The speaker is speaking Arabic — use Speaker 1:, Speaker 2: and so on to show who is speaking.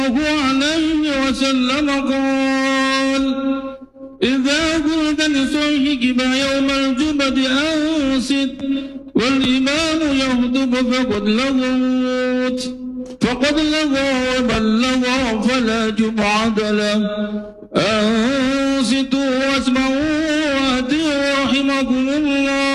Speaker 1: عليه وسلم قال: إذا قلت لصاحبك يوم الجمعة أنصت والإمام يخطب فقد لغى ومن لغى فلا جمعة له. أنصتوا واسمعوا وأطيعوا رحمكم الله.